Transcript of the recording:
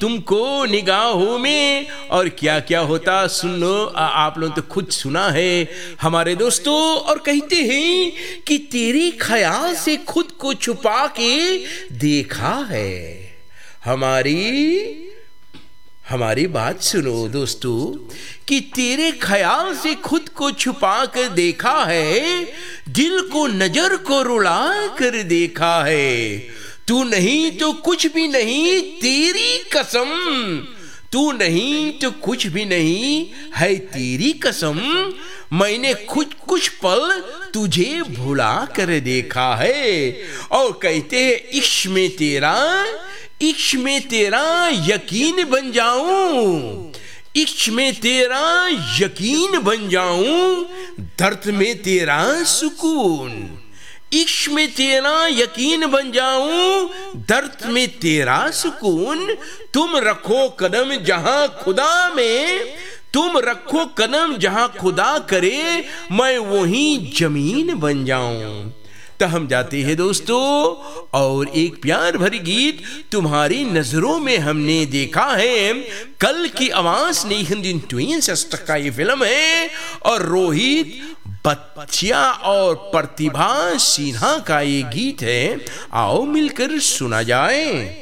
तुमको निगाहों में और क्या क्या होता सुन लो। आप लोगों ने तो खुद सुना है हमारे दोस्तों। और कहते हैं कि तेरे ख्याल से खुद को छुपा के देखा है। हमारी बात सुनो दोस्तों कि तेरे ख्याल से खुद को छुपा कर देखा है, दिल को नजर को रुला कर देखा है। तू नहीं तो कुछ भी नहीं तेरी कसम, तू नहीं तो कुछ भी नहीं है तेरी कसम। मैंने कुछ पल तुझे भुला कर देखा है। और कहते हैं इश्क में तेरा यकीन बन जाऊं, इश्क में तेरा यकीन बन जाऊं, दर्द में तेरा सुकून। इश्क में तेरा यकीन बन जाऊं, दर्द में तेरा सुकून। तुम रखो कदम जहां खुदा में, तुम रखो कदम जहां खुदा करे, मैं वहीं जमीन बन जाऊं। तो हम जाते हैं दोस्तों और एक प्यार भरी गीत तुम्हारी नजरों में हमने देखा है। कल की आवाज ने हिंदी ट्विंस का ये फिल्म है और रोहित बच्चिया और प्रतिभा सिन्हा का ये गीत है। आओ मिलकर सुना जाए।